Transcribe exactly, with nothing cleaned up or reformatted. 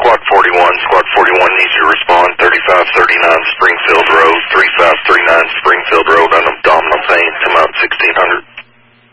Squad forty-one. Squad forty-one needs you to respond. thirty-five thirty-nine Springfield